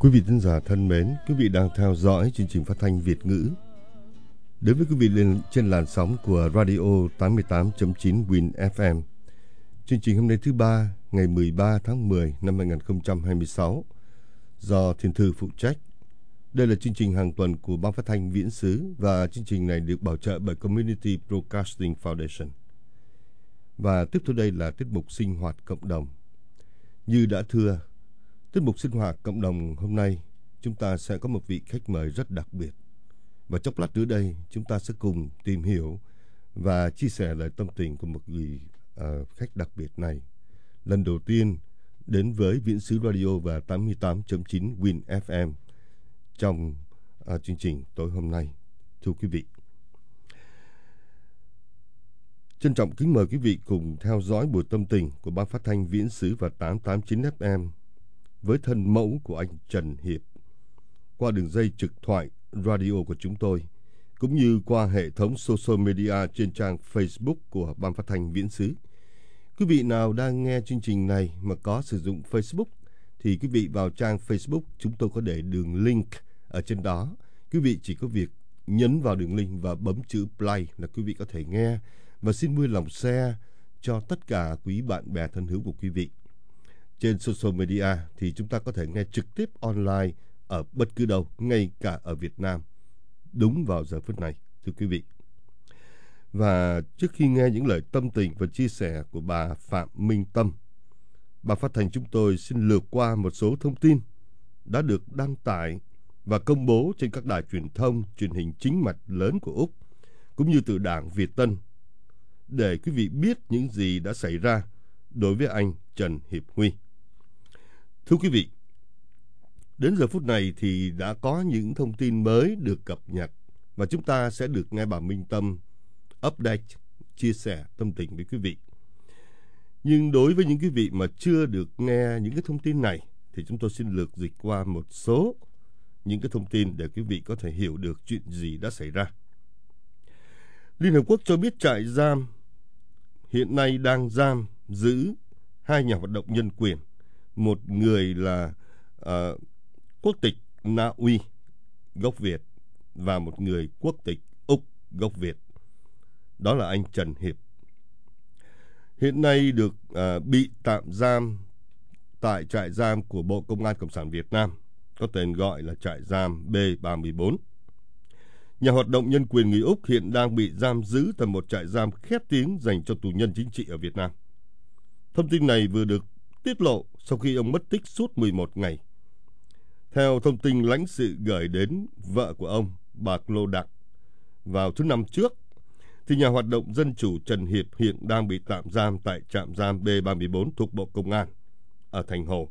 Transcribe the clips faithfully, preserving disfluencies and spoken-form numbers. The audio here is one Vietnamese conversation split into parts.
Quý vị thính giả thân mến, quý vị đang theo dõi chương trình phát thanh Việt ngữ đến với quý vị lên trên làn sóng của Radio tám mươi tám chấm chín Win ép em. Chương trình hôm nay thứ ba, ngày mười ba tháng mười năm hai nghìn không trăm hai mươi sáu, do Thiên Thư phụ trách. Đây là chương trình hàng tuần của Ban Phát thanh Viễn xứ và chương trình này được bảo trợ bởi Community Broadcasting Foundation. Và tiếp theo đây là tiết mục sinh hoạt cộng đồng. Như đã thưa, tiết mục sinh hoạt cộng đồng hôm nay chúng ta sẽ có một vị khách mời rất đặc biệt. Và chốc lát nữa đây chúng ta sẽ cùng tìm hiểu và chia sẻ lại tâm tình của một vị uh, khách đặc biệt này. Lần đầu tiên đến với Viễn xứ Radio và tám mươi tám chấm chín Win ép em trong uh, chương trình tối hôm nay. Thưa quý vị, trân trọng kính mời quý vị cùng theo dõi buổi tâm tình của Ban Phát thanh Viễn xứ và tám tám chín ép em với thân mẫu của anh Trần Hiệp qua đường dây trực thoại radio của chúng tôi, cũng như qua hệ thống social media trên trang Facebook của Ban Phát thanh Viễn xứ. Quý vị nào đang nghe chương trình này mà có sử dụng Facebook thì quý vị vào trang Facebook, chúng tôi có để đường link ở trên đó. Quý vị chỉ có việc nhấn vào đường link và bấm chữ play là quý vị có thể nghe, và xin vui lòng share cho tất cả quý bạn bè thân hữu của quý vị. Trên social media thì chúng ta có thể nghe trực tiếp online ở bất cứ đâu, ngay cả ở Việt Nam, đúng vào giờ phút này, thưa quý vị. Và trước khi nghe những lời tâm tình và chia sẻ của bà Phạm Minh Tâm, Ban Phát thanh chúng tôi xin lược qua một số thông tin đã được đăng tải và công bố trên các đài truyền thông, truyền hình chính mạch lớn của Úc, cũng như từ Đảng Việt Tân, để quý vị biết những gì đã xảy ra đối với anh Trần Hiệp Huy. Thưa quý vị, đến giờ phút này thì đã có những thông tin mới được cập nhật và chúng ta sẽ được nghe bà Minh Tâm update, chia sẻ tâm tình với quý vị. Nhưng đối với những quý vị mà chưa được nghe những cái thông tin này thì chúng tôi xin lược dịch qua một số những cái thông tin để quý vị có thể hiểu được chuyện gì đã xảy ra. Liên Hợp Quốc cho biết trại giam hiện nay đang giam giữ hai nhà hoạt động nhân quyền, một người là uh, quốc tịch Na Uy gốc Việt và một người quốc tịch Úc gốc Việt. Đó là anh Trần Hiệp. Hiện nay được uh, bị tạm giam tại trại giam của Bộ Công an Cộng sản Việt Nam, có tên gọi là trại giam B ba mươi bốn. Nhà hoạt động nhân quyền người Úc hiện đang bị giam giữ tại một trại giam khét tiếng dành cho tù nhân chính trị ở Việt Nam. Thông tin này vừa được tiết lộ sau khi ông mất tích suốt mười một ngày. Theo thông tin lãnh sự gửi đến vợ của ông, bà Clo Đặc, vào thứ năm trước, thì nhà hoạt động dân chủ Trần Hiệp hiện đang bị tạm giam tại trại giam B ba mươi bốn thuộc Bộ Công an ở Thành Hồ.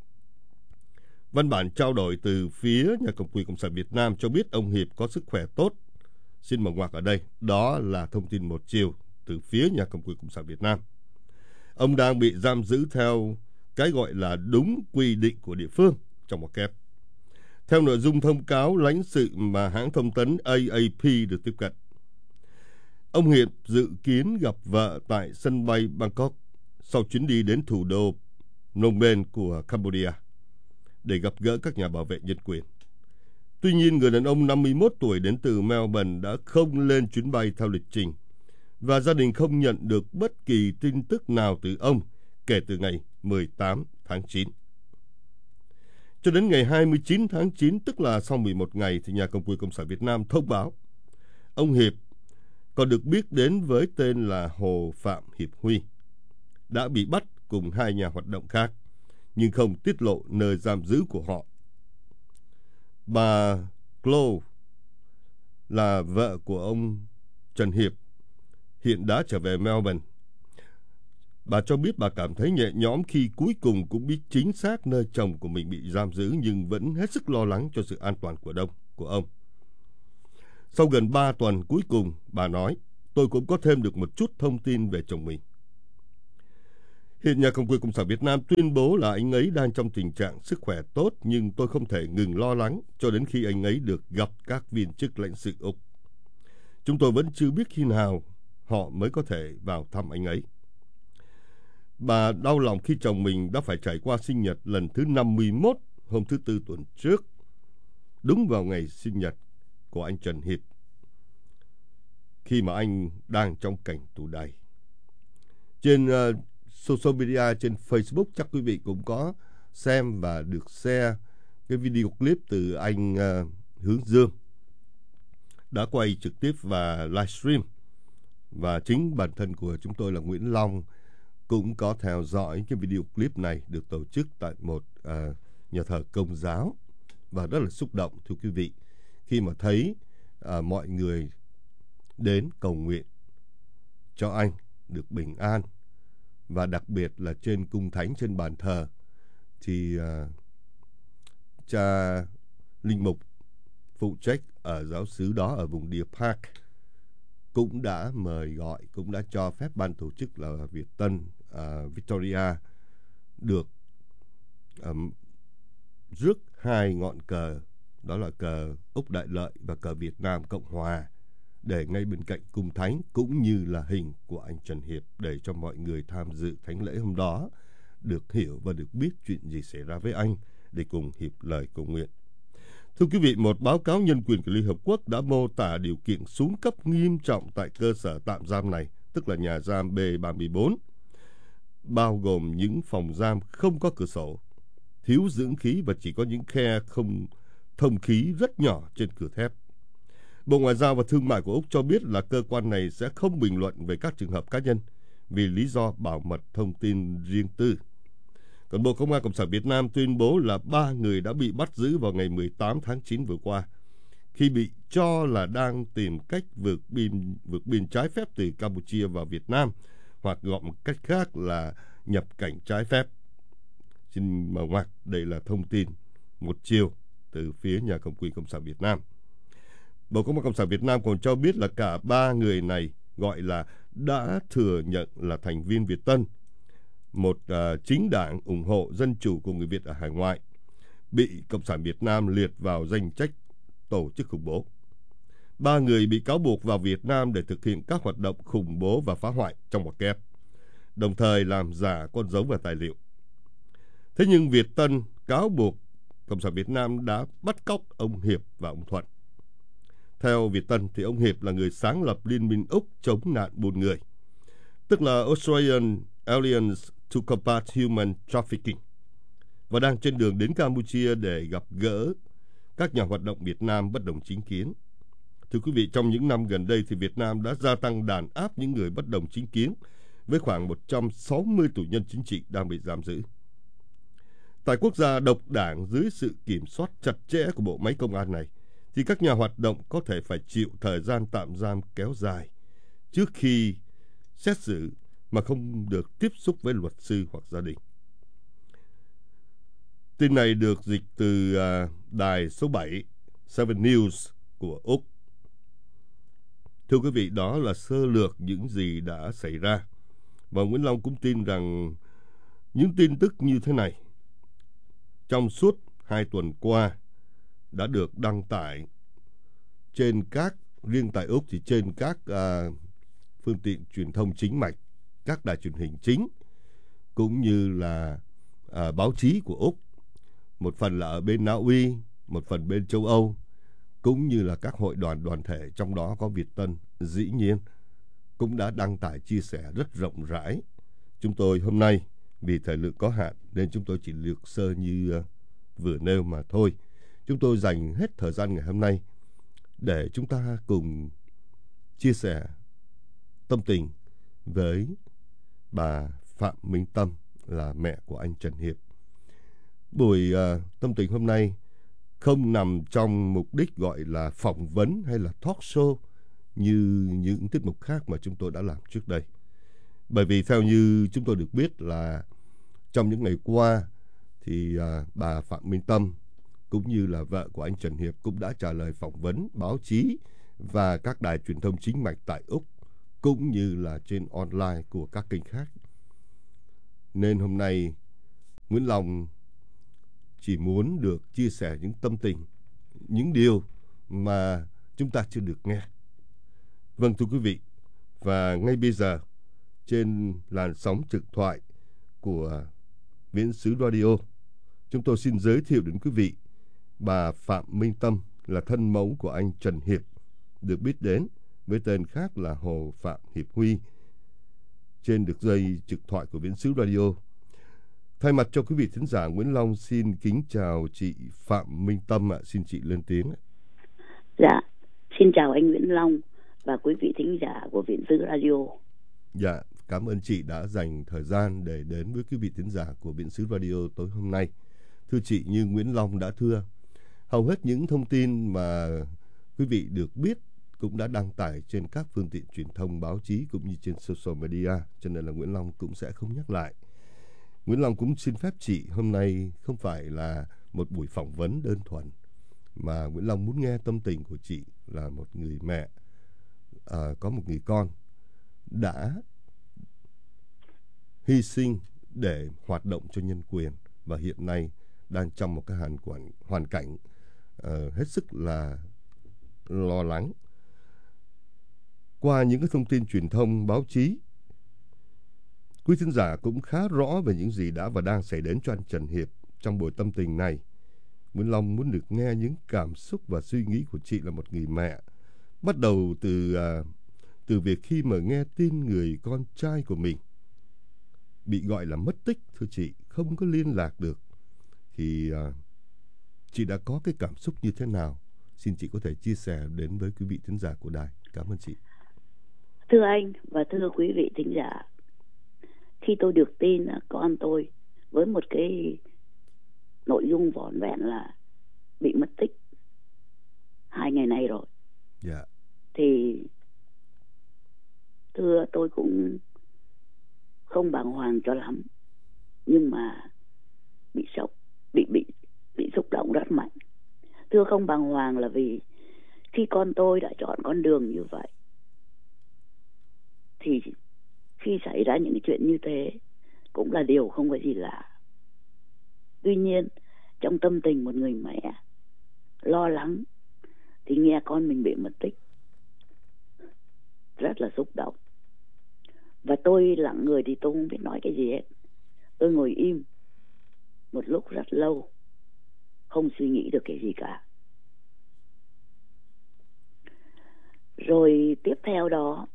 Văn bản trao đổi từ phía nhà cầm quyền Cộng sản Việt Nam cho biết ông Hiệp có sức khỏe tốt. Xin mở ngoặc ở đây, đó là thông tin một chiều từ phía nhà cầm quyền Cộng sản Việt Nam. Ông đang bị giam giữ theo cái gọi là đúng quy định của địa phương, trong một kép. Theo nội dung thông cáo lãnh sự mà hãng thông tấn A A P được tiếp cận, ông Hiệp dự kiến gặp vợ tại sân bay Bangkok sau chuyến đi đến thủ đô Phnom Penh của Cambodia để gặp gỡ các nhà bảo vệ nhân quyền. Tuy nhiên, người đàn ông năm mươi mốt tuổi đến từ Melbourne đã không lên chuyến bay theo lịch trình và gia đình không nhận được bất kỳ tin tức nào từ ông kể từ ngày mười tám tháng chín. Cho đến ngày hai mươi chín tháng chín, tức là sau mười một ngày, thì nhà cầm quyền Cộng sản Việt Nam thông báo ông Hiệp, còn được biết đến với tên là Hồ Phạm Hiệp Huy, đã bị bắt cùng hai nhà hoạt động khác, nhưng không tiết lộ nơi giam giữ của họ. Bà Clo là vợ của ông Trần Hiệp, hiện đã trở về Melbourne. Bà cho biết bà cảm thấy nhẹ nhõm khi cuối cùng cũng biết chính xác nơi chồng của mình bị giam giữ, nhưng vẫn hết sức lo lắng cho sự an toàn của đông của ông. Sau gần ba tuần, cuối cùng bà nói, tôi cũng có thêm được một chút thông tin về chồng mình. Hiện nhà cầm quyền Cộng sản Việt Nam tuyên bố là anh ấy đang trong tình trạng sức khỏe tốt, nhưng tôi không thể ngừng lo lắng cho đến khi anh ấy được gặp các viên chức lãnh sự Úc. Chúng tôi vẫn chưa biết khi nào họ mới có thể vào thăm anh ấy. Bà đau lòng khi chồng mình đã phải trải qua sinh nhật lần thứ năm mươi mốt hôm thứ Tư tuần trước, đúng vào ngày sinh nhật của anh Trần Hiệp, khi mà anh đang trong cảnh tù đầy. Trên uh, social media, trên Facebook chắc quý vị cũng có xem và được share cái video clip từ anh uh, Hướng Dương đã quay trực tiếp và livestream. Và chính bản thân của chúng tôi là Nguyễn Long cũng có theo dõi cái video clip này được tổ chức tại một uh, nhà thờ Công giáo, và rất là xúc động thưa quý vị khi mà thấy uh, mọi người đến cầu nguyện cho anh được bình an. Và đặc biệt là trên cung thánh, trên bàn thờ thì uh, cha linh mục phụ trách ở giáo xứ đó ở vùng Deer Park cũng đã mời gọi, cũng đã cho phép ban tổ chức là Việt Tân uh, Victoria được um, rước hai ngọn cờ, đó là cờ Úc Đại Lợi và cờ Việt Nam Cộng Hòa, để ngay bên cạnh cung thánh, cũng như là hình của anh Trần Hiệp, để cho mọi người tham dự thánh lễ hôm đó được hiểu và được biết chuyện gì xảy ra với anh, để cùng hiệp lời cầu nguyện. Thưa quý vị, một báo cáo nhân quyền của Liên Hợp Quốc đã mô tả điều kiện xuống cấp nghiêm trọng tại cơ sở tạm giam này, tức là nhà giam B ba mươi bốn, bao gồm những phòng giam không có cửa sổ, thiếu dưỡng khí và chỉ có những khe không thông khí rất nhỏ trên cửa thép. Bộ Ngoại giao và Thương mại của Úc cho biết là cơ quan này sẽ không bình luận về các trường hợp cá nhân vì lý do bảo mật thông tin riêng tư. Còn Bộ Công an Cộng sản Việt Nam tuyên bố là ba người đã bị bắt giữ vào ngày mười tám tháng chín vừa qua, khi bị cho là đang tìm cách vượt biên, vượt biên trái phép từ Campuchia vào Việt Nam, hoặc gọi một cách khác là nhập cảnh trái phép. Xin mở ngoặc, đây là thông tin một chiều từ phía nhà cầm quyền Cộng sản Việt Nam. Bộ Công an Cộng sản Việt Nam còn cho biết là cả ba người này gọi là đã thừa nhận là thành viên Việt Tân, một uh, chính đảng ủng hộ dân chủ của người Việt ở hải ngoại, bị Cộng sản Việt Nam liệt vào danh sách tổ chức khủng bố. Ba người bị cáo buộc vào Việt Nam để thực hiện các hoạt động khủng bố và phá hoại trong ngoặc kép, đồng thời làm giả con dấu và tài liệu. Thế nhưng Việt Tân cáo buộc Cộng sản Việt Nam đã bắt cóc ông Hiệp và ông Thuận. Theo Việt Tân thì ông Hiệp là người sáng lập Liên minh Úc chống nạn buôn người, tức là Australian Alliance to Combat Human Trafficking, và đang trên đường đến Campuchia để gặp gỡ các nhà hoạt động Việt Nam bất đồng chính kiến. Thưa quý vị, trong những năm gần đây thì Việt Nam đã gia tăng đàn áp những người bất đồng chính kiến, với khoảng một trăm sáu mươi tù nhân chính trị đang bị giam giữ. Tại quốc gia độc đảng dưới sự kiểm soát chặt chẽ của bộ máy công an này, thì các nhà hoạt động có thể phải chịu thời gian tạm giam kéo dài trước khi xét xử mà không được tiếp xúc với luật sư hoặc gia đình. Tin này được dịch từ uh, đài số bảy Seven News của Úc. Thưa quý vị, đó là sơ lược những gì đã xảy ra. Và Nguyễn Long cũng tin rằng những tin tức như thế này trong suốt hai tuần qua đã được đăng tải trên các, riêng tại Úc thì trên các uh, phương tiện truyền thông chính mạch, các đài truyền hình chính, cũng như là uh, báo chí của Úc, một phần là ở bên Na Uy, một phần bên châu Âu, cũng như là các hội đoàn đoàn thể, trong đó có Việt Tân, dĩ nhiên, cũng đã đăng tải chia sẻ rất rộng rãi. Chúng tôi hôm nay vì thời lượng có hạn nên chúng tôi chỉ lược sơ như uh, vừa nêu mà thôi. Chúng tôi dành hết thời gian ngày hôm nay để chúng ta cùng chia sẻ tâm tình với bà Phạm Minh Tâm, là mẹ của anh Trần Hiệp. Buổi uh, tâm tình hôm nay không nằm trong mục đích gọi là phỏng vấn hay là talk show như những tiết mục khác mà chúng tôi đã làm trước đây. Bởi vì theo như chúng tôi được biết là trong những ngày qua thì uh, bà Phạm Minh Tâm cũng như là vợ của anh Trần Hiệp cũng đã trả lời phỏng vấn báo chí và các đài truyền thông chính mạch tại Úc, cũng như là trên online của các kênh khác. Nên hôm nay Nguyễn Long chỉ muốn được chia sẻ những tâm tình, những điều mà chúng ta chưa được nghe. Vâng thưa quý vị, và ngay bây giờ trên làn sóng trực thoại của Viễn Xứ Radio, chúng tôi xin giới thiệu đến quý vị bà Phạm Minh Tâm là thân mẫu của anh Trần Hiệp, được biết đến với tên khác là Hồ Phạm Hiệp Huy, trên được dây trực thoại của Viễn Xứ Radio. Thay mặt cho quý vị thính giả, Nguyễn Long xin kính chào chị Phạm Minh Tâm ạ. Xin chị lên tiếng. Dạ, xin chào anh Nguyễn Long và quý vị thính giả của Viễn Xứ Radio. Dạ, cảm ơn chị đã dành thời gian để đến với quý vị thính giả của Viễn Xứ Radio tối hôm nay. Thưa chị, như Nguyễn Long đã thưa, hầu hết những thông tin mà quý vị được biết cũng đã đăng tải trên các phương tiện truyền thông báo chí cũng như trên social media, cho nên là Nguyễn Long cũng sẽ không nhắc lại. Nguyễn Long cũng xin phép chị, hôm nay không phải là một buổi phỏng vấn đơn thuần, mà Nguyễn Long muốn nghe tâm tình của chị là một người mẹ, à, có một người con đã hy sinh để hoạt động cho nhân quyền và hiện nay đang trong một cái hoàn, hoàn, hoàn cảnh uh, hết sức là lo lắng. Qua những cái thông tin truyền thông báo chí, quý thính giả cũng khá rõ về những gì đã và đang xảy đến cho anh Trần Hiệp. Trong buổi tâm tình này, Nguyễn Long muốn được nghe những cảm xúc và suy nghĩ của chị là một người mẹ, bắt đầu từ uh, từ việc khi mà nghe tin người con trai của mình bị gọi là mất tích, thưa chị, không có liên lạc được, thì uh, chị đã có cái cảm xúc như thế nào? Xin chị có thể chia sẻ đến với quý vị thính giả của đài. Cảm ơn chị. Thưa anh và thưa quý vị thính giả, khi tôi được tin con tôi với một cái nội dung vỏn vẹn là bị mất tích hai ngày nay rồi, yeah. thì thưa tôi cũng không bàng hoàng cho lắm, nhưng mà bị sốc, bị bị bị xúc động rất mạnh. Thưa không bàng hoàng là vì khi con tôi đã chọn con đường như vậy, thì khi xảy ra những chuyện như thế cũng là điều không có gì lạ. Tuy nhiên, trong tâm tình một người mẹ lo lắng thì nghe con mình bị mất tích rất là xúc động. Và tôi lặng người thì tôi không biết nói cái gì hết. Tôi ngồi im một lúc rất lâu, không suy nghĩ được cái gì cả. Rồi tiếp theo đó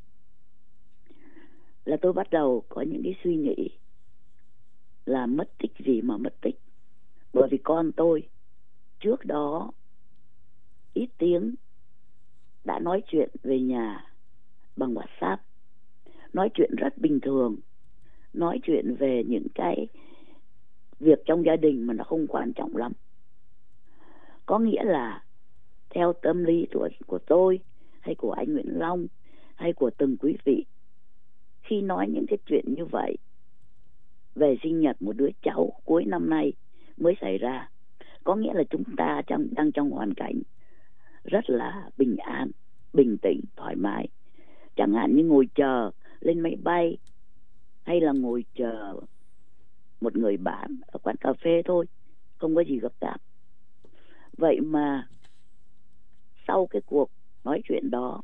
là tôi bắt đầu có những cái suy nghĩ là mất tích gì mà mất tích. Bởi vì con tôi trước đó ít tiếng đã nói chuyện về nhà bằng WhatsApp, nói chuyện rất bình thường, nói chuyện về những cái việc trong gia đình mà nó không quan trọng lắm. Có nghĩa là theo tâm lý của, của tôi hay của anh Nguyễn Long hay của từng quý vị, khi nói những cái chuyện như vậy về sinh nhật một đứa cháu cuối năm nay mới xảy ra, có nghĩa là chúng ta trong, đang trong hoàn cảnh rất là bình an, bình tĩnh, thoải mái. Chẳng hạn như ngồi chờ lên máy bay, hay là ngồi chờ một người bạn ở quán cà phê thôi, không có gì gấp gáp. Vậy mà sau cái cuộc nói chuyện đó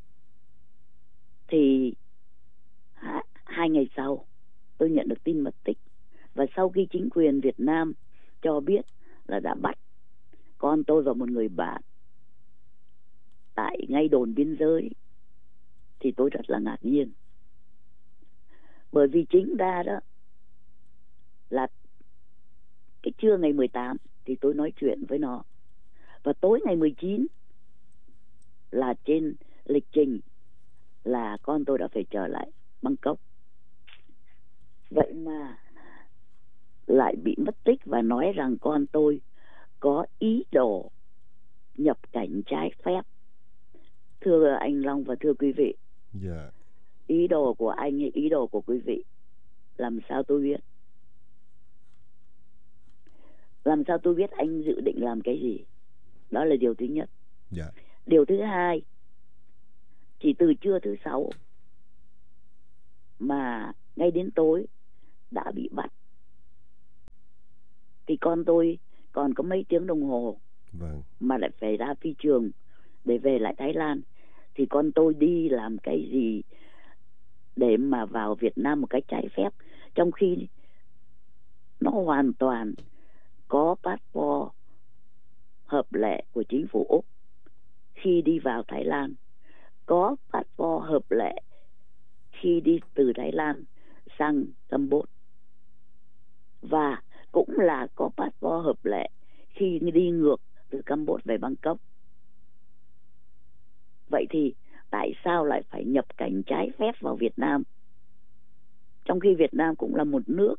thì hai ngày sau tôi nhận được tin mất tích. Và sau khi chính quyền Việt Nam cho biết là đã bắt con tôi và một người bạn tại ngay đồn biên giới, thì tôi rất là ngạc nhiên. Bởi vì chính ra đó là cái trưa ngày mười tám thì tôi nói chuyện với nó, và tối ngày mười chín là trên lịch trình là con tôi đã phải trở lại Bangkok. Vậy mà lại bị mất tích và nói rằng con tôi có ý đồ nhập cảnh trái phép. Thưa anh Long và thưa quý vị, yeah. Ý đồ của anh hay ý đồ của quý vị, làm sao tôi biết? Làm sao tôi biết anh dự định làm cái gì? Đó là điều thứ nhất. yeah. Điều thứ hai, chỉ từ trưa thứ sáu mà ngay đến tối đã bị bắt, thì con tôi còn có mấy tiếng đồng hồ vâng. mà lại phải ra phi trường để về lại Thái Lan. Thì con tôi đi làm cái gì để mà vào Việt Nam một cách trái phép, trong khi nó hoàn toàn có passport hợp lệ của chính phủ Úc khi đi vào Thái Lan, có passport hợp lệ khi đi từ Thái Lan sang Campuchia, và cũng là có passport hợp lệ khi đi ngược từ Campuchia về Bangkok. Vậy thì tại sao lại phải nhập cảnh trái phép vào Việt Nam, trong khi Việt Nam cũng là một nước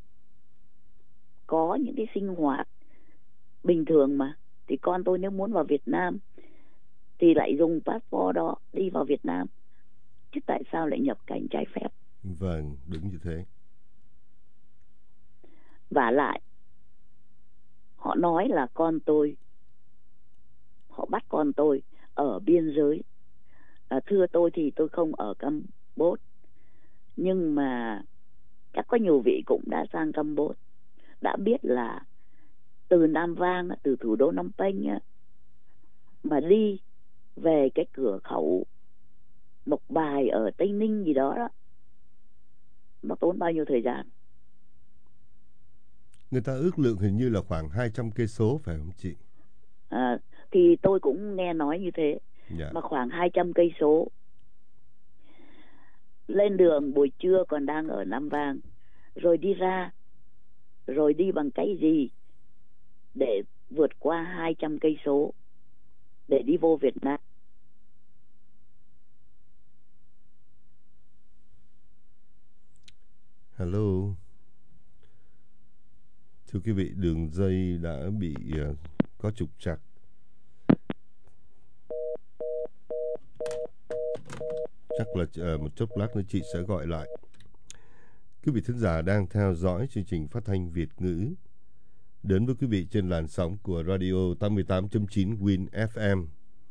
có những cái sinh hoạt bình thường mà? Thì con tôi nếu muốn vào Việt Nam thì lại dùng passport đó đi vào Việt Nam, chứ tại sao lại nhập cảnh trái phép? Vâng, đúng như thế. Và lại họ nói là con tôi, họ bắt con tôi ở biên giới. À, thưa tôi thì tôi không ở Campuchia, nhưng mà chắc có nhiều vị cũng đã sang Campuchia, đã biết là từ Nam Vang, từ thủ đô Phnom Penh mà đi về cái cửa khẩu Mộc Bài ở Tây Ninh gì đó đó, nó tốn bao nhiêu thời gian? Người ta ước lượng hình như là khoảng hai trăm cây số phải không chị? À, thì tôi cũng nghe nói như thế. Dạ. Mà khoảng hai trăm cây số. Lên đường buổi trưa còn đang ở Nam Vang, rồi đi ra, rồi đi bằng cái gì để vượt qua hai trăm cây số để đi vô Việt Nam? Hello. Thưa quý vị, đường dây đã bị uh, có trục trặc. Chắc là uh, một chốc lát nữa chị sẽ gọi lại. Quý vị thính giả đang theo dõi chương trình phát thanh Việt ngữ đến với quý vị trên làn sóng của Radio tám mươi tám chấm chín Win ép em.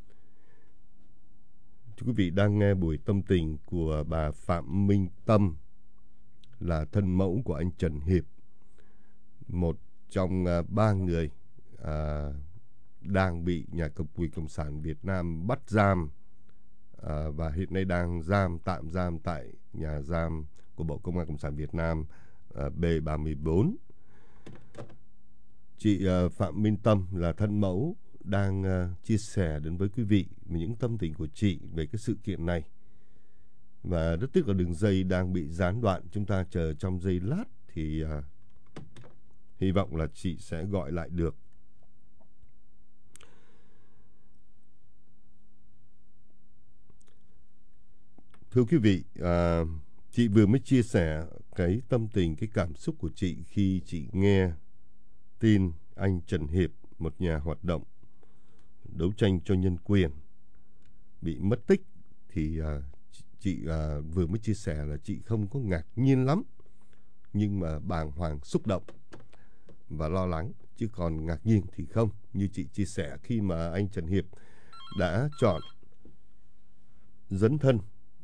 Quý vị đang nghe buổi tâm tình của bà Phạm Minh Tâm, là thân mẫu của anh Trần Hiệp, một trong uh, ba người uh, đang bị nhà cầm quyền Cộng sản Việt Nam bắt giam uh, và hiện nay đang giam tạm giam tại nhà giam của Bộ Công an Cộng sản Việt Nam uh, B ba mươi bốn. Chị uh, Phạm Minh Tâm là thân mẫu đang uh, chia sẻ đến với quý vị những tâm tình của chị về cái sự kiện này. Và rất tiếc là đường dây đang bị gián đoạn. Chúng ta chờ trong giây lát thì uh, hy vọng là chị sẽ gọi lại được. Thưa quý vị, uh, chị vừa mới chia sẻ cái tâm tình, cái cảm xúc của chị khi chị nghe tin anh Trần Hiệp, một nhà hoạt động đấu tranh cho nhân quyền, bị mất tích. Thì uh, chị uh, vừa mới chia sẻ là chị không có ngạc nhiên lắm, nhưng mà bàng hoàng, xúc động và lo lắng. Chứ còn ngạc nhiên thì không. Như chị chia sẻ, khi mà anh Trần Hiệp đã chọn dấn thân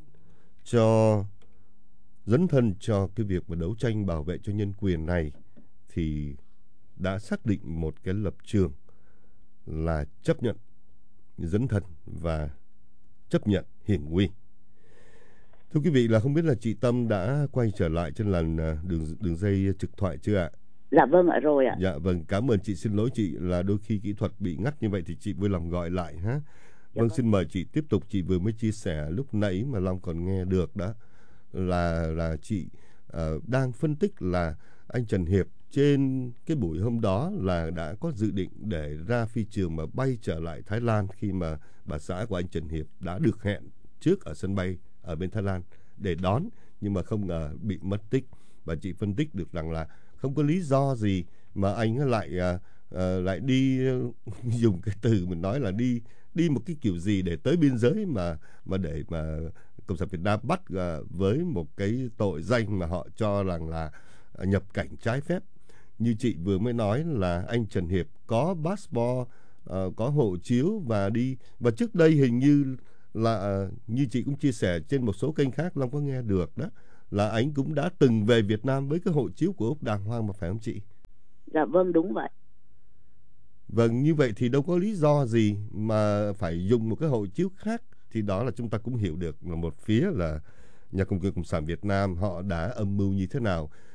cho dấn thân cho cái việc mà đấu tranh bảo vệ cho nhân quyền này, thì đã xác định một cái lập trường là chấp nhận dấn thân và chấp nhận hiểm nguy. Thưa quý vị, là không biết là chị Tâm đã quay trở lại trên làn đường đường dây trực thoại chưa ạ? Dạ vâng ạ, rồi ạ. Dạ vâng, cảm ơn chị. Xin lỗi chị là đôi khi kỹ thuật bị ngắt như vậy, thì chị vui lòng gọi lại ha. Dạ vâng, xin mời chị tiếp tục. Chị vừa mới chia sẻ lúc nãy mà Long còn nghe được đó, là là chị uh, đang phân tích là anh Trần Hiệp trên cái buổi hôm đó là đã có dự định để ra phi trường mà bay trở lại Thái Lan, khi mà bà xã của anh Trần Hiệp đã được hẹn trước ở sân bay ở bên Thái Lan để đón, nhưng mà không ngờ bị mất tích. Và chị phân tích được rằng là không có lý do gì mà anh lại uh, uh, lại đi uh, dùng cái từ mình nói là đi đi một cái kiểu gì để tới biên giới mà mà để mà Cộng sản Việt Nam bắt uh, với một cái tội danh mà họ cho rằng là uh, nhập cảnh trái phép. Như chị vừa mới nói là anh Trần Hiệp có passport, uh, có hộ chiếu và đi, và trước đây hình như là uh, như chị cũng chia sẻ trên một số kênh khác Long có nghe được đó, là anh cũng đã từng về Việt Nam với cái hộ chiếu của Úc đàng hoàng mà, phải không chị? Dạ vâng, đúng vậy. Vâng, như vậy thì đâu có lý do gì mà phải dùng một cái hộ chiếu khác. Thì đó là chúng ta cũng hiểu được là một phía là nhà cầm quyền Cộng sản Việt Nam họ đã âm mưu như thế nào.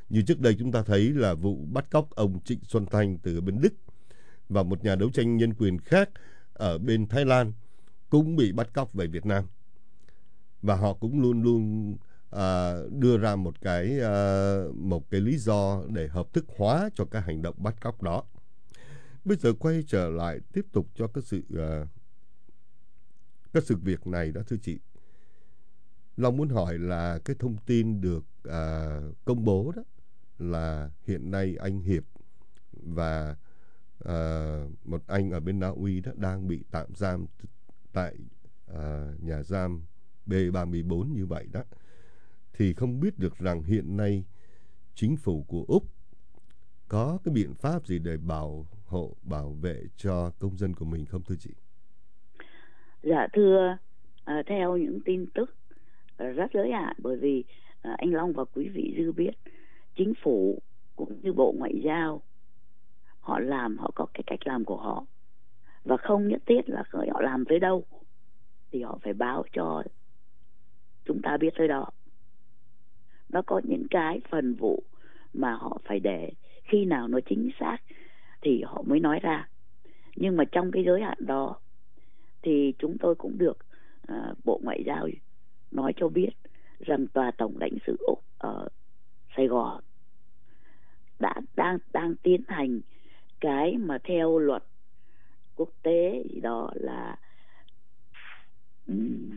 Như trước đây chúng ta thấy là vụ bắt cóc ông Trịnh Xuân Thanh từ bên Đức, và một nhà đấu tranh nhân quyền khác ở bên Thái Lan cũng bị bắt cóc về Việt Nam. Và họ cũng luôn luôn à, đưa ra một cái à, một cái lý do để hợp thức hóa cho các hành động bắt cóc đó. Bây giờ quay trở lại tiếp tục cho cái sự à, cái sự việc này đó thưa chị. Long muốn hỏi là cái thông tin được à, công bố đó là hiện nay anh Hiệp và à, một anh ở bên Na Uy đó đang bị tạm giam tại à, nhà giam B ba mươi bốn như vậy đó. Thì không biết được rằng hiện nay chính phủ của Úc có cái biện pháp gì để bảo hộ, bảo vệ cho công dân của mình không thưa chị? Dạ thưa, à, theo những tin tức rất giới hạn, bởi vì à, anh Long và quý vị dư biết, chính phủ cũng như Bộ Ngoại giao họ làm, họ có cái cách làm của họ, và không nhất thiết là họ làm tới đâu thì họ phải báo cho chúng ta biết tới đó. Nó có những cái phần vụ mà họ phải để khi nào nó chính xác thì họ mới nói ra. Nhưng mà trong cái giới hạn đó thì chúng tôi cũng được uh, Bộ Ngoại giao nói cho biết rằng tòa tổng lãnh sự Úc ở Sài Gòn đã đang đang tiến hành cái mà theo luật quốc tế đó là um,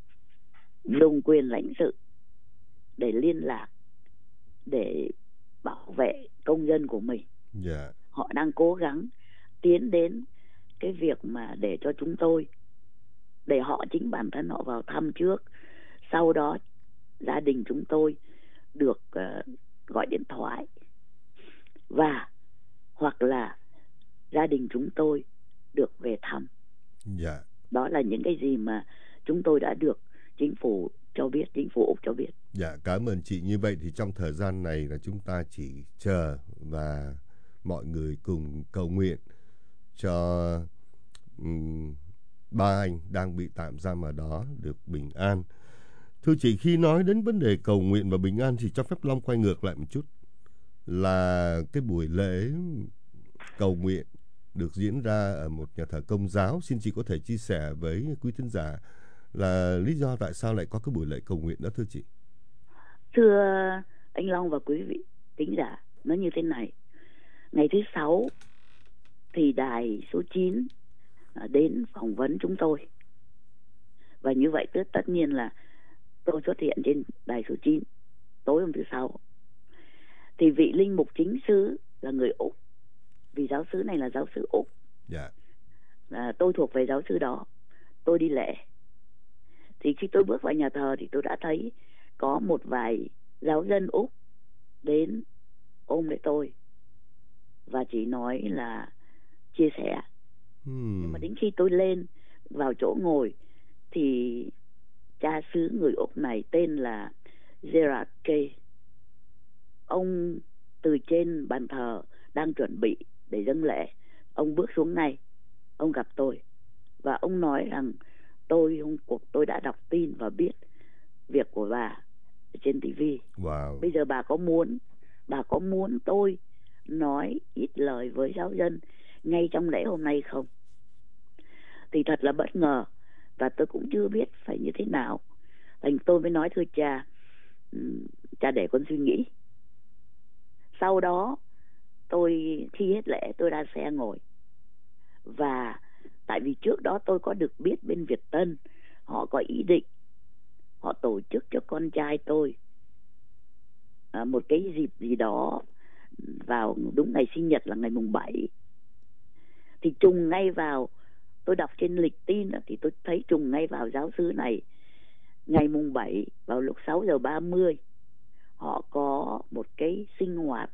dùng quyền lãnh sự để liên lạc, để bảo vệ công dân của mình. Yeah. Họ đang cố gắng tiến đến cái việc mà để cho chúng tôi, để họ chính bản thân họ vào thăm trước, sau đó gia đình chúng tôi được uh, gọi điện thoại, và hoặc là gia đình chúng tôi được về thăm. Yeah. Đó là những cái gì mà chúng tôi đã được chính phủ cho biết, chính phủ Úc cho biết. Dạ, cảm ơn chị. Như vậy thì trong thời gian này là chúng ta chỉ chờ và mọi người cùng cầu nguyện cho um, ba anh đang bị tạm giam ở đó được bình an. Thưa chị, khi nói đến vấn đề cầu nguyện và bình an thì cho phép Long quay ngược lại một chút, là cái buổi lễ cầu nguyện được diễn ra ở một nhà thờ Công giáo. Xin chị có thể chia sẻ với quý thính giả là lý do tại sao lại có cái buổi lễ cầu nguyện đó thưa chị? Thưa anh Long và quý vị thính giả, nó như thế này. Ngày thứ sáu thì đài số chín đến phỏng vấn chúng tôi, và như vậy tất tất nhiên là tôi xuất hiện trên đài số chín tối hôm thứ sáu. Thì vị linh mục chính xứ là người Úc, vì giáo xứ này là giáo xứ Úc. Yeah. À, tôi thuộc về giáo xứ đó. Tôi đi lễ. Thì khi tôi bước vào nhà thờ thì tôi đã thấy có một vài giáo dân Úc đến ôm lấy tôi và chỉ nói là chia sẻ. Hmm. Nhưng mà đến khi tôi lên vào chỗ ngồi thì cha xứ người Úc này tên là Gerard Kay, ông từ trên bàn thờ đang chuẩn bị để dâng lễ, ông bước xuống ngay, ông gặp tôi và ông nói rằng tôi hôm cuộc tôi đã đọc tin và biết việc của bà trên ti vi. Wow. Bây giờ bà có muốn bà có muốn tôi nói ít lời với giáo dân ngay trong lễ hôm nay không? Thì thật là bất ngờ, và tôi cũng chưa biết phải như thế nào. Thành tôi mới nói thưa cha, cha để con suy nghĩ. Sau đó tôi khi hết lễ tôi ra xe ngồi, và tại vì trước đó tôi có được biết bên Việt Tân họ có ý định họ tổ chức cho con trai tôi à, một cái dịp gì đó vào đúng ngày sinh nhật là ngày mùng bảy. Thì trùng ngay vào, tôi đọc trên lịch tin thì tôi thấy trùng ngay vào giáo xứ này ngày mùng bảy vào lúc sáu giờ ba mươi họ có một cái sinh hoạt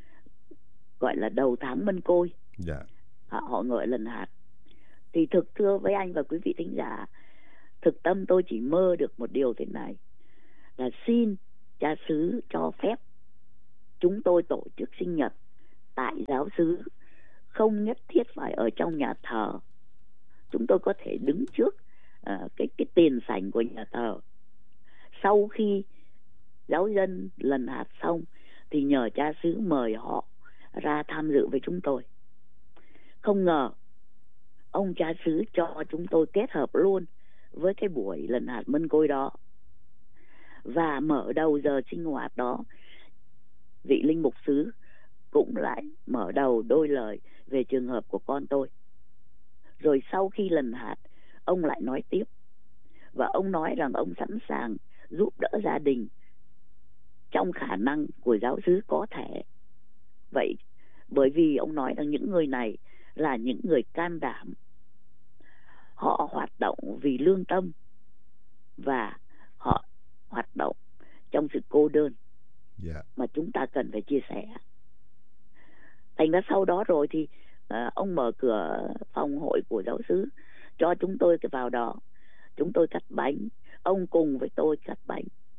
gọi là đầu tháng Mân Côi. Yeah. họ, họ gọi lần hạt. Thì thực thưa với anh và quý vị thính giả, thực tâm tôi chỉ mơ được một điều thế này, là xin cha xứ cho phép chúng tôi tổ chức sinh nhật tại giáo xứ, không nhất thiết phải ở trong nhà thờ. Chúng tôi có thể đứng trước uh, cái cái tiền sảnh của nhà thờ. Sau khi giáo dân lần hạt xong thì nhờ cha xứ mời họ ra tham dự với chúng tôi. Không ngờ ông cha xứ cho chúng tôi kết hợp luôn với cái buổi lần hạt mân côi đó. Và mở đầu giờ sinh hoạt đó, vị linh mục xứ cũng lại mở đầu đôi lời về trường hợp của con tôi. Rồi sau khi lần hạt, ông lại nói tiếp. Và ông nói rằng ông sẵn sàng giúp đỡ gia đình trong khả năng của giáo xứ có thể. Vậy bởi vì ông nói rằng những người này là những người can đảm, họ hoạt động vì lương tâm và họ hoạt động trong sự cô đơn yeah. mà chúng ta cần phải chia sẻ. Thành ra sau đó rồi thì à, ông mở cửa phòng hội của giáo xứ cho chúng tôi vào đó. Chúng tôi cắt bánh, ông cùng với tôi cắt bánh.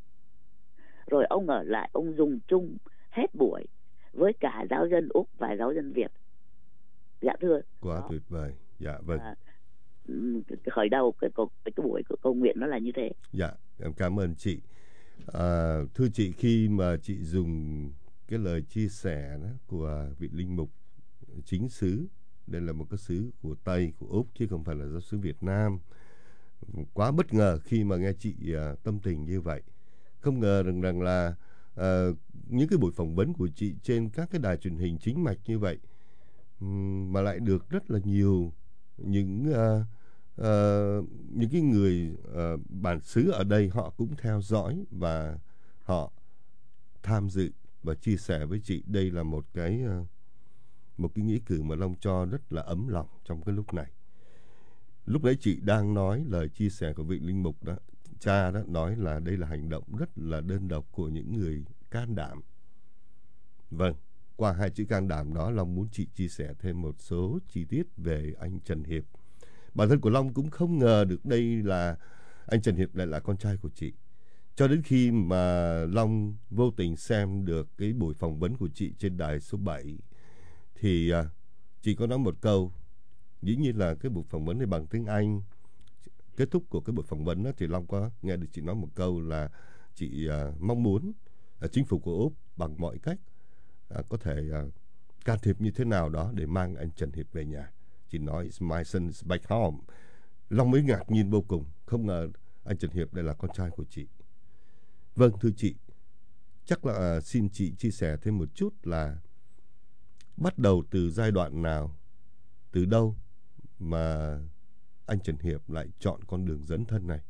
Rồi ông ở lại, ông dùng chung hết buổi với cả giáo dân Úc và giáo dân Việt. Dạ thưa. Quá tuyệt vời. Dạ vâng. À, khởi đầu cái, cái, cái buổi của cầu nguyện nó là như thế. Dạ, em cảm ơn chị. À, thưa chị, khi mà chị dùng cái lời chia sẻ đó của vị linh mục chính xứ, đây là một cái xứ của Tây, của Úc chứ không phải là giáo xứ Việt Nam, quá bất ngờ khi mà nghe chị uh, tâm tình như vậy. Không ngờ rằng, rằng là uh, những cái buổi phỏng vấn của chị trên các cái đài truyền hình chính mạch như vậy um, mà lại được rất là nhiều những uh, uh, những cái người uh, bản xứ ở đây họ cũng theo dõi và họ tham dự và chia sẻ với chị. Đây là một cái uh, một cái nghĩa cử mà Long cho rất là ấm lòng trong cái lúc này. Lúc nãy chị đang nói lời chia sẻ của vị linh mục đó, cha đó nói là đây là hành động rất là đơn độc của những người can đảm. Vâng, qua hai chữ can đảm đó, Long muốn chị chia sẻ thêm một số chi tiết về anh Trần Hiệp. Bản thân của Long cũng không ngờ được đây là anh Trần Hiệp lại là con trai của chị. Cho đến khi mà Long vô tình xem được cái buổi phỏng vấn của chị trên đài số bảy, thì uh, chị có nói một câu. Dĩ nhiên là cái buổi phỏng vấn này bằng tiếng Anh. Kết thúc của cái buổi phỏng vấn đó, thì Long có nghe được chị nói một câu là chị uh, mong muốn uh, chính phủ của Úc bằng mọi cách uh, có thể uh, can thiệp như thế nào đó để mang anh Trần Hiệp về nhà. Chị nói my son is back home. Long mới ngạc nhiên vô cùng, không ngờ anh Trần Hiệp đây là con trai của chị. Vâng, thưa chị, chắc là uh, xin chị chia sẻ thêm một chút là bắt đầu từ giai đoạn nào, từ đâu mà anh Trần Hiệp lại chọn con đường dấn thân này?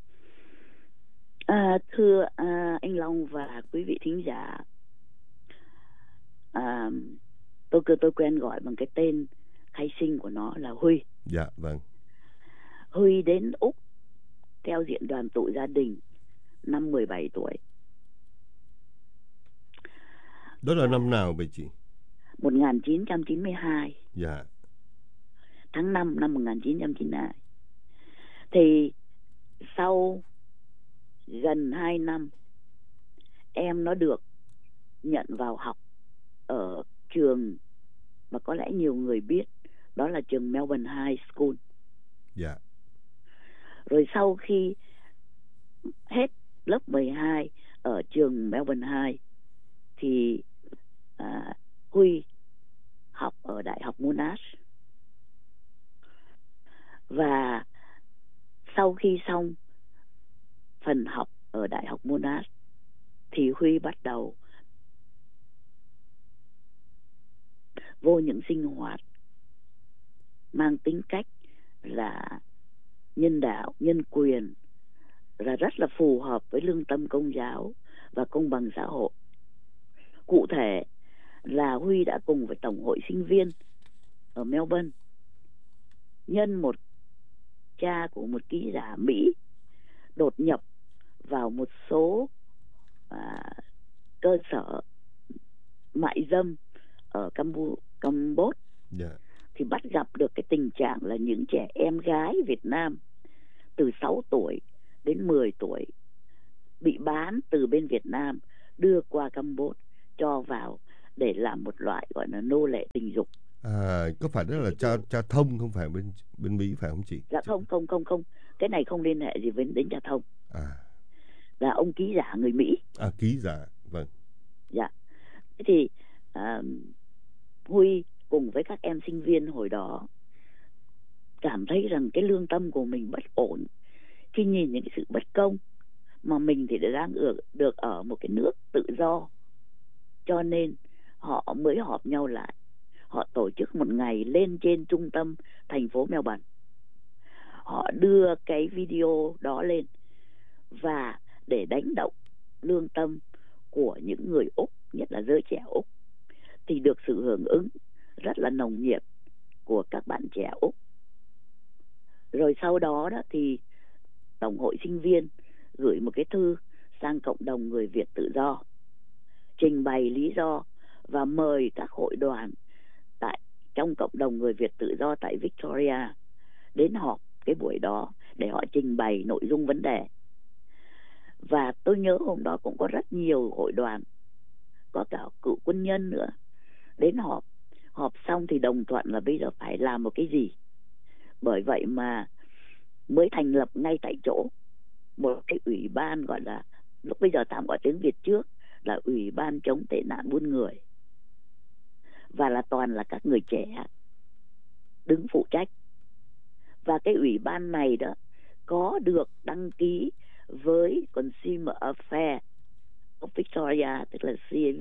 À, thưa à, anh Long và quý vị thính giả, à, tôi tôi quen gọi bằng cái tên khai sinh của nó là Huy. Dạ vâng. Huy đến Úc theo diện đoàn tụ gia đình năm mười bảy tuổi. Đó là à, năm nào vậy chị? một nghìn chín trăm chín mươi hai. Dạ. Tháng năm năm một nghìn chín trăm chín mươi hai. Thì sau gần hai năm, em nó được nhận vào học ở trường mà có lẽ nhiều người biết, đó là trường Melbourne High School. Dạ. Rồi sau khi hết lớp mười hai ở trường Melbourne High thì à, Huy học ở Đại học Monash. Và sau khi xong phần học ở Đại học Monash thì Huy bắt đầu vô những sinh hoạt mang tính cách là nhân đạo, nhân quyền, là rất là phù hợp với lương tâm công giáo và công bằng xã hội. Cụ thể là Huy đã cùng với Tổng hội sinh viên ở Melbourne, nhân một cha của một ký giả Mỹ, đột nhập vào một số à, cơ sở mại dâm ở Campuchia, Campuchia, yeah. Thì bắt gặp được cái tình trạng là những trẻ em gái Việt Nam từ sáu tuổi đến mười tuổi bị bán từ bên Việt Nam đưa qua Campuchia cho vào để làm một loại gọi là nô lệ tình dục. À, có phải đó là cha cha Thông không phải bên bên Mỹ phải không chị? Dạ không không không không, cái này không liên hệ gì với đến cha Thông. À, là ông ký giả người Mỹ. À, ký giả, vâng. Dạ. Thế thì à, Huy cùng với các em sinh viên hồi đó cảm thấy rằng cái lương tâm của mình bất ổn khi nhìn những cái sự bất công, mà mình thì đang ở, được ở một cái nước tự do. Cho nên họ mới họp nhau lại. Họ tổ chức một ngày lên trên trung tâm thành phố Melbourne. Họ đưa cái video đó lên và để đánh động lương tâm của những người Úc, nhất là giới trẻ Úc, thì được sự hưởng ứng rất là nồng nhiệt của các bạn trẻ Úc. Rồi sau đó đó thì Tổng hội sinh viên gửi một cái thư sang cộng đồng người Việt tự do, trình bày lý do và mời các hội đoàn tại trong cộng đồng người Việt tự do tại Victoria đến họp cái buổi đó để họ trình bày nội dung vấn đề. Và tôi nhớ hôm đó cũng có rất nhiều hội đoàn, có cả cựu quân nhân nữa, đến họp. Họp xong thì đồng thuận là bây giờ phải làm một cái gì. Bởi vậy mà mới thành lập ngay tại chỗ một cái ủy ban, gọi là lúc bây giờ tạm gọi tiếng Việt trước là Ủy ban chống tệ nạn buôn người, và là toàn là các người trẻ đứng phụ trách. Và cái ủy ban này đó có được đăng ký với Consumer Affairs of Victoria, tức là C A V,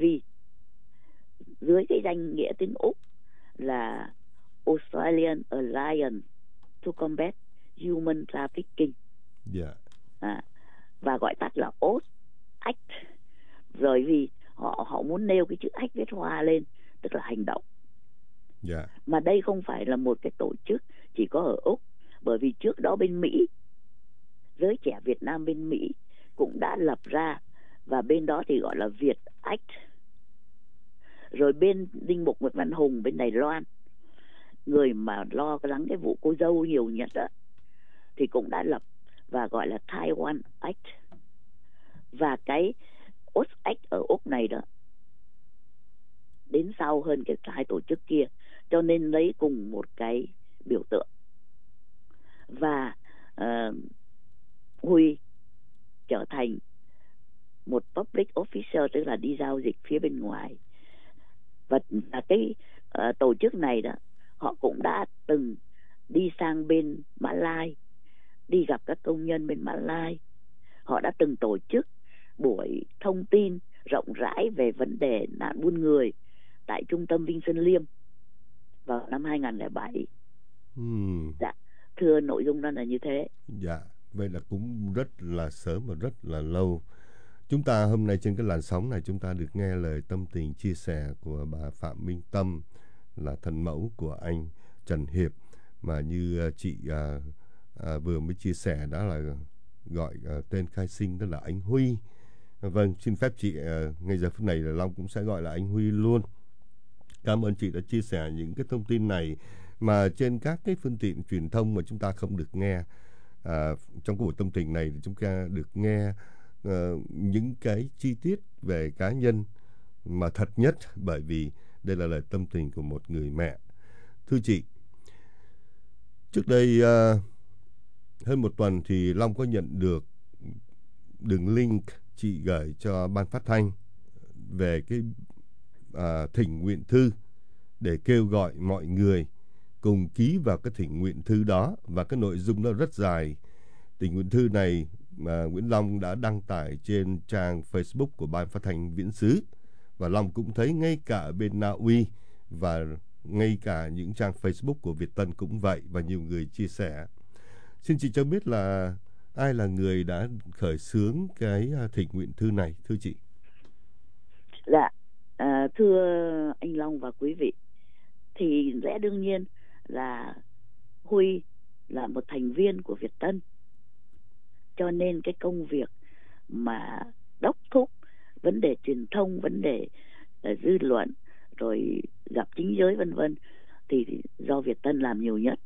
dưới cái danh nghĩa tiếng Úc là Australian Alliance to Combat Human Trafficking. Yeah. À, và gọi tắt là O S Act. Rồi vì họ họ muốn nêu cái chữ Act viết hoa lên, tức là hành động. Yeah. Mà đây không phải là một cái tổ chức chỉ có ở Úc, bởi vì trước đó bên Mỹ, giới trẻ Việt Nam bên Mỹ cũng đã lập ra, và bên đó thì gọi là Việt Act. Rồi bên Linh Mục Nguyễn Văn Hùng bên Đài Loan, người mà lo lắng cái vụ cô dâu nhiều nhất đó, thì cũng đã lập và gọi là Taiwan Act. Và cái O S Act ở Úc này đó đến sau hơn cái hai tổ chức kia, cho nên lấy cùng một cái biểu tượng. Và uh, Huy trở thành một public officer, tức là đi giao dịch phía bên ngoài. Và, và cái uh, tổ chức này đó, họ cũng đã từng đi sang bên Mã Lai, đi gặp các công nhân bên Mã Lai. Họ đã từng tổ chức buổi thông tin rộng rãi về vấn đề nạn buôn người tại trung tâm Vinh Xuân Liêm vào năm hai không không bảy. Hmm. Dạ, thưa, nội dung đó là như thế. Dạ, vậy là cũng rất là sớm và rất là lâu. Chúng ta hôm nay trên cái làn sóng này, chúng ta được nghe lời tâm tình chia sẻ của bà Phạm Minh Tâm, là thân mẫu của anh Trần Hiệp, mà như chị à, à, vừa mới chia sẻ đó là gọi à, tên khai sinh đó là anh Huy. Vâng, xin phép chị à, ngay giờ phút này là Long cũng sẽ gọi là anh Huy luôn. Cảm ơn chị đã chia sẻ những cái thông tin này mà trên các cái phương tiện truyền thông mà chúng ta không được nghe. À, trong buổi tâm tình này thì chúng ta được nghe uh, những cái chi tiết về cá nhân mà thật nhất, bởi vì đây là lời tâm tình của một người mẹ. Thưa chị, trước đây uh, hơn một tuần thì Long có nhận được đường link chị gửi cho ban phát thanh về cái uh, thỉnh nguyện thư để kêu gọi mọi người cùng ký vào cái thỉnh nguyện thư đó, và cái nội dung nó rất dài. Thỉnh nguyện thư này mà Nguyễn Long đã đăng tải trên trang Facebook của Ban Phát thanh Viễn xứ, và Long cũng thấy ngay cả ở bên Na Uy và ngay cả những trang Facebook của Việt Tân cũng vậy, và nhiều người chia sẻ. Xin chị cho biết là ai là người đã khởi xướng cái thỉnh nguyện thư này, thưa chị? Dạ, à, thưa anh Long và quý vị, thì lẽ đương nhiên là Huy là một thành viên của Việt Tân, cho nên cái công việc mà đốc thúc vấn đề truyền thông, vấn đề uh, dư luận, rồi gặp chính giới vân vân thì do Việt Tân làm nhiều nhất.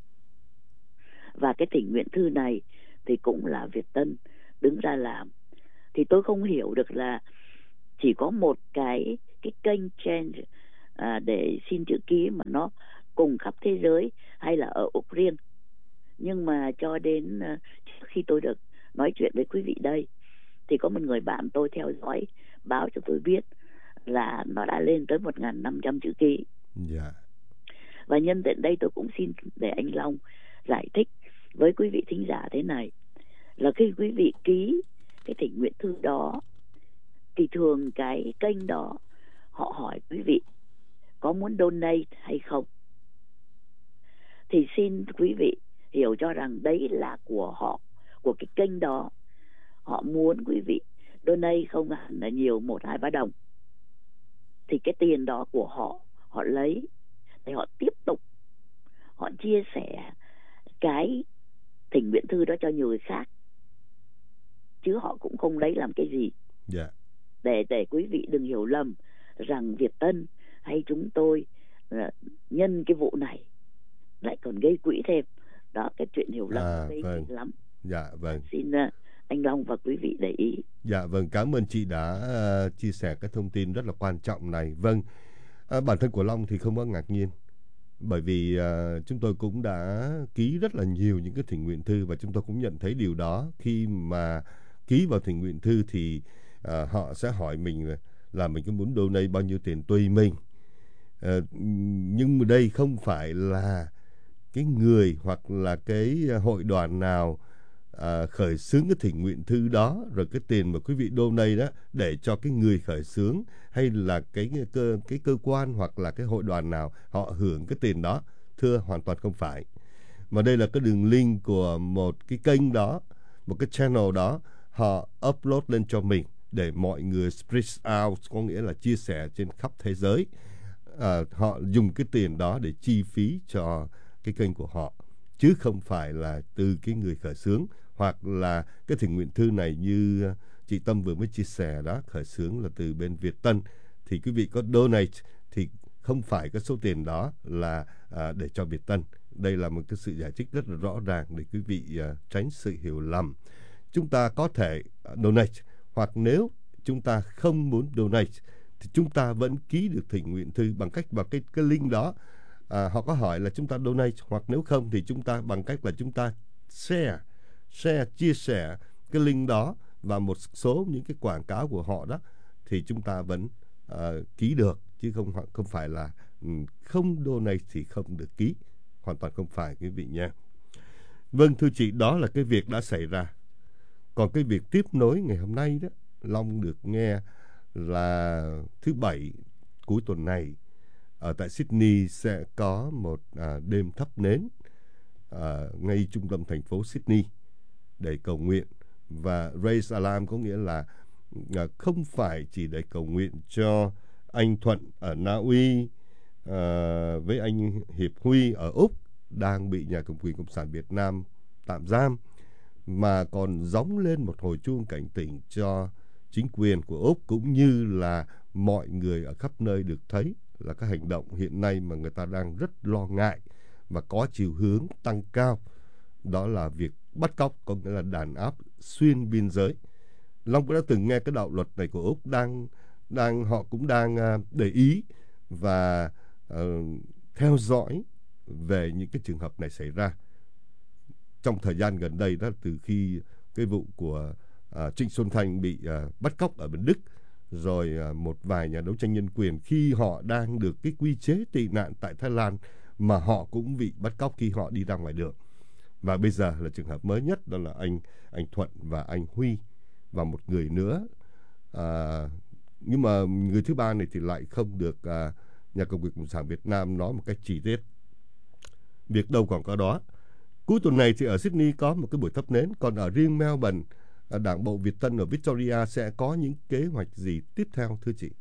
Và cái thỉnh nguyện thư này thì cũng là Việt Tân đứng ra làm. Thì tôi không hiểu được là chỉ có một cái cái kênh Change à, để xin chữ ký mà nó cùng khắp thế giới, hay là ở Úc riêng. Nhưng mà cho đến uh, trước khi tôi được nói chuyện với quý vị đây, thì có một người bạn tôi theo dõi báo cho tôi biết là nó đã lên tới một nghìn năm trăm chữ ký. Dạ. Và nhân tiện đây tôi cũng xin để anh Long giải thích với quý vị thính giả thế này, là khi quý vị ký cái thỉnh nguyện thư đó thì thường cái kênh đó họ hỏi quý vị có muốn donate hay không. Thì xin quý vị hiểu cho rằng đấy là của họ, của cái kênh đó. Họ muốn quý vị donate không hẳn là nhiều, một hai ba đồng, thì cái tiền đó của họ, họ lấy để họ tiếp tục họ chia sẻ cái thỉnh nguyện thư đó cho nhiều người khác, chứ họ cũng không lấy làm cái gì. Yeah. Để để quý vị đừng hiểu lầm rằng Việt Tân hay chúng tôi uh, nhân cái vụ này lại còn gây quỹ thêm. Đó, cái chuyện hiểu lầm à, gây vâng. lắm. Dạ vâng. Xin uh, anh Long và quý vị để ý. Dạ vâng, cảm ơn chị đã uh, chia sẻ cái thông tin rất là quan trọng này. Vâng, uh, bản thân của Long thì không có ngạc nhiên, bởi vì uh, chúng tôi cũng đã ký rất là nhiều những cái thỉnh nguyện thư, và chúng tôi cũng nhận thấy điều đó. Khi mà ký vào thỉnh nguyện thư thì uh, họ sẽ hỏi mình là, là mình có muốn donate bao nhiêu tiền tùy mình. Uh, nhưng mà đây không phải là cái người hoặc là cái hội đoàn nào À, khởi xướng cái thỉnh nguyện thư đó, rồi cái tiền mà quý vị donate đó để cho cái người khởi xướng hay là cái cơ cái cơ quan hoặc là cái hội đoàn nào họ hưởng cái tiền đó. Thưa, hoàn toàn không phải. Mà đây là cái đường link của một cái kênh đó, một cái channel đó, họ upload lên cho mình để mọi người spread out, có nghĩa là chia sẻ trên khắp thế giới. À, họ dùng cái tiền đó để chi phí cho cái kênh của họ, chứ không phải là từ cái người khởi xướng. Hoặc là cái thỉnh nguyện thư này như chị Tâm vừa mới chia sẻ đó, khởi xướng là từ bên Việt Tân, thì quý vị có donate thì không phải cái số tiền đó là à, để cho Việt Tân. Đây là một cái sự giải thích rất là rõ ràng để quý vị à, tránh sự hiểu lầm. Chúng ta có thể donate, hoặc nếu chúng ta không muốn donate thì chúng ta vẫn ký được thỉnh nguyện thư bằng cách vào cái, cái link đó. À, họ có hỏi là chúng ta donate, hoặc nếu không thì chúng ta bằng cách là chúng ta share share, chia sẻ cái link đó và một số những cái quảng cáo của họ đó, thì chúng ta vẫn uh, ký được, chứ không không phải là um, không donate thì không được ký. Hoàn toàn không phải quý vị nha. Vâng, thưa chị, đó là cái việc đã xảy ra. Còn cái việc tiếp nối ngày hôm nay đó, Long được nghe là thứ Bảy cuối tuần này ở tại Sydney sẽ có một uh, đêm thắp nến uh, ngay trung tâm thành phố Sydney để cầu nguyện. Và Raise Alarm có nghĩa là à, không phải chỉ để cầu nguyện cho anh Thuận ở Na Uy à, với anh Hiệp Huy ở Úc đang bị nhà cầm quyền Cộng sản Việt Nam tạm giam, mà còn gióng lên một hồi chuông cảnh tỉnh cho chính quyền của Úc cũng như là mọi người ở khắp nơi được thấy là các hành động hiện nay mà người ta đang rất lo ngại và có chiều hướng tăng cao. Đó là việc bắt cóc, có nghĩa là đàn áp xuyên biên giới. Long cũng đã từng nghe cái đạo luật này của Úc đang đang họ cũng đang uh, để ý và uh, theo dõi về những cái trường hợp này xảy ra trong thời gian gần đây đó, từ khi cái vụ của uh, Trịnh Xuân Thanh bị uh, bắt cóc ở bên Đức, rồi uh, một vài nhà đấu tranh nhân quyền khi họ đang được cái quy chế tị nạn tại Thái Lan mà họ cũng bị bắt cóc khi họ đi ra ngoài đường. Và bây giờ là trường hợp mới nhất, đó là anh anh Thuận và anh Huy và một người nữa. À, nhưng mà người thứ ba này thì lại không được à, nhà cầm quyền Cộng sản Việt Nam nói một cách chi tiết. Việc đâu còn có đó. Cuối tuần này thì ở Sydney có một cái buổi thắp nến, còn ở riêng Melbourne, à, Đảng bộ Việt Tân ở Victoria sẽ có những kế hoạch gì tiếp theo, thưa chị?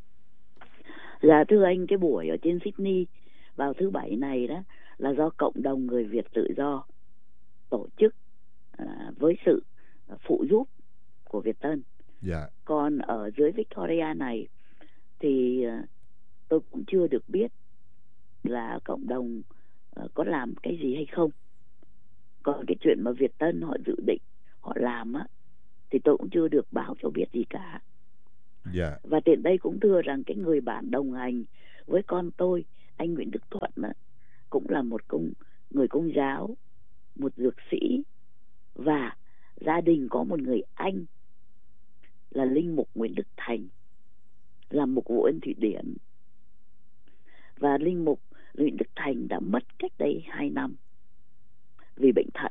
Dạ thưa anh, cái buổi ở trên Sydney vào thứ Bảy này đó là do cộng đồng người Việt tự do tổ chức à, với sự phụ giúp của Việt Tân. Yeah. Còn ở dưới Victoria này thì à, tôi cũng chưa được biết là cộng đồng à, có làm cái gì hay không. Còn cái chuyện mà Việt Tân họ dự định họ làm á thì tôi cũng chưa được báo cho biết gì cả. Yeah. Và tiện đây cũng thưa rằng cái người bạn đồng hành với con tôi, anh Nguyễn Đức Thuận á, cũng là một công người công giáo, một dược sĩ, và gia đình có một người anh là linh mục Nguyễn Đức Thành. làm mục vụ Ân Thủy Điển. Và linh mục Nguyễn Đức Thành đã mất cách đây hai năm vì bệnh thận.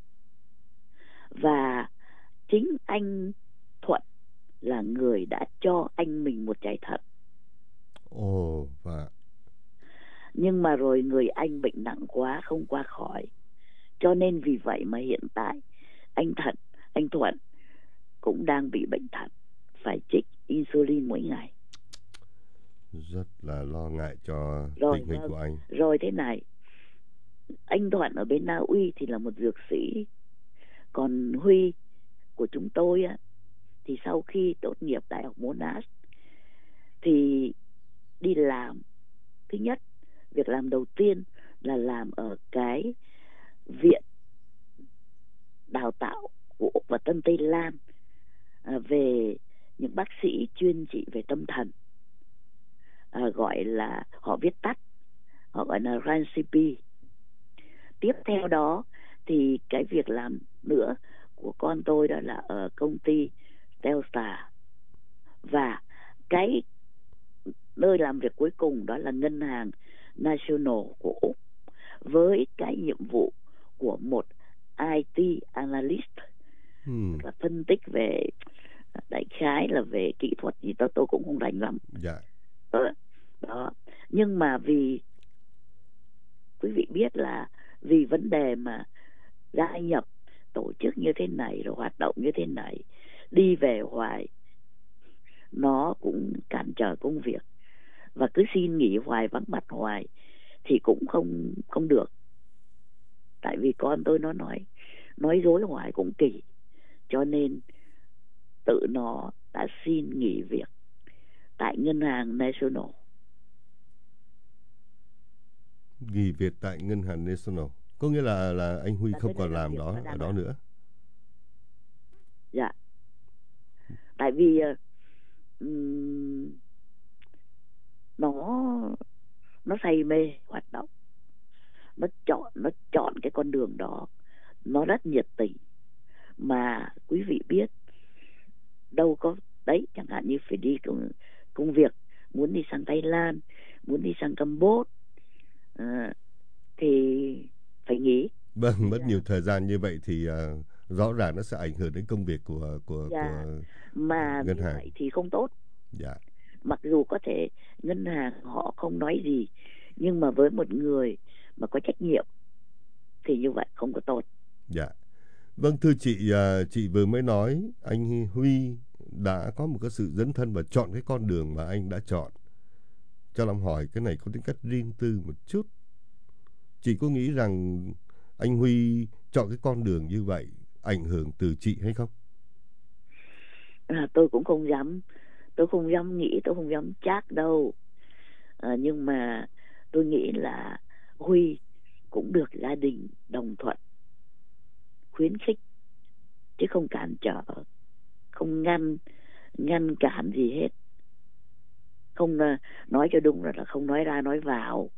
Và chính anh Thuận là người đã cho anh mình một trái thận. Ồ, oh, và... Nhưng mà rồi người anh bệnh nặng quá, không qua khỏi. Cho nên vì vậy mà hiện tại anh Thận, anh Thuận cũng đang bị bệnh thận, phải trích insulin mỗi ngày. Rất là lo ngại cho rồi, tình hình của anh. Rồi thế này, anh Thuận ở bên Na Uy thì là một dược sĩ. Còn Huy của chúng tôi á, thì sau khi tốt nghiệp Đại học Monash thì đi làm. Thứ nhất, việc làm đầu tiên là làm ở cái viện đào tạo của Úc và Tân Tây Lan à, về những bác sĩ chuyên trị về tâm thần, à, gọi là họ viết tắt, họ gọi là R A N C P. Tiếp theo đó thì cái việc làm nữa của con tôi đó là ở công ty Telstar, và cái nơi làm việc cuối cùng đó là ngân hàng National của Úc, với cái nhiệm vụ của một I T analyst, hmm. là phân tích về, đại khái là về kỹ thuật gì đó tôi cũng không rành lắm. Dạ. Đó. Đó. Nhưng mà vì quý vị biết là vì vấn đề mà gia nhập tổ chức như thế này rồi hoạt động như thế này, đi về hoài nó cũng cản trở công việc, và cứ xin nghỉ hoài, vắng mặt hoài thì cũng không không được. Tại vì con tôi nó nói nói dối hoài cũng kỳ, cho nên tự nó đã xin nghỉ việc tại ngân hàng National. Nghỉ việc tại ngân hàng National có nghĩa là là anh Huy là không còn làm đó ở đó nữa. Dạ. Tại vì um, nó nó say mê hoạt động, nó chọn nó chọn cái con đường đó, nó rất nhiệt tình. Mà quý vị biết đâu có đấy, chẳng hạn như phải đi công, công việc, muốn đi sang Thái Lan, muốn đi sang Campuchia à, thì phải nghỉ. Vâng, mất nhiều thời gian như vậy thì uh, rõ ràng nó sẽ ảnh hưởng đến công việc của của, dạ. của mà ngân như hàng. vậy thì không tốt. Dạ. Mặc dù có thể ngân hàng họ không nói gì, nhưng mà với một người mà có trách nhiệm thì như vậy không có tốt. Dạ. Vâng, thưa chị, uh, chị vừa mới nói anh Huy đã có một cái sự dấn thân và chọn cái con đường mà anh đã chọn. Cho Long hỏi cái này có tính cách riêng tư một chút. Chị có nghĩ rằng anh Huy chọn cái con đường như vậy ảnh hưởng từ chị hay không? À, tôi cũng không dám, tôi không dám nghĩ, tôi không dám chắc đâu. À, nhưng mà tôi nghĩ là Huy cũng được gia đình đồng thuận, khuyến khích, chứ không cản trở, không ngăn ngăn cản gì hết. Không nói cho đúng là, là không nói ra nói vào.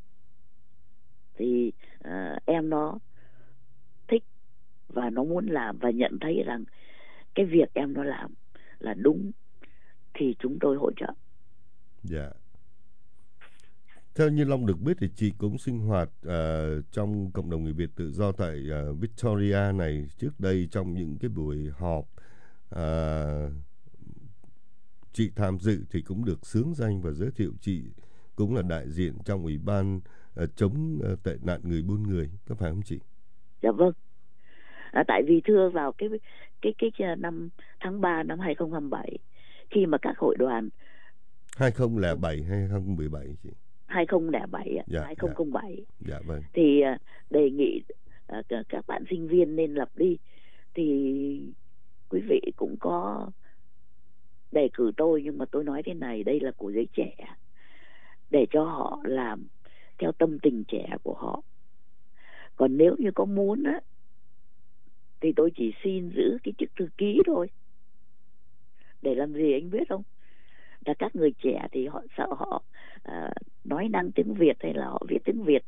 Thì uh, em nó thích và nó muốn làm và nhận thấy rằng cái việc em nó làm là đúng thì chúng tôi hỗ trợ. Dạ. Theo như Long được biết thì chị cũng sinh hoạt uh, trong cộng đồng người Việt tự do tại uh, Victoria này trước đây, trong những cái buổi họp uh, chị tham dự thì cũng được xướng danh và giới thiệu chị cũng là đại diện trong Ủy ban uh, chống uh, tệ nạn người buôn người, có phải không chị? Dạ vâng. À, tại vì thưa vào cái cái cái năm tháng ba năm hai không hai bảy, khi mà các hội đoàn hai không không bảy hay hai không một bảy chị? hai không không bảy, dạ, hai không không bảy. Dạ, dạ vâng. Thì uh, đề nghị uh, các bạn sinh viên nên lập đi, thì quý vị cũng có đề cử tôi, nhưng mà tôi nói thế này, đây là của giới trẻ, để cho họ làm theo tâm tình trẻ của họ. Còn nếu như có muốn á, thì tôi chỉ xin giữ cái chức thư ký thôi. Để làm gì anh biết không? Là các người trẻ thì họ sợ họ uh, nói năng tiếng Việt hay là họ viết tiếng Việt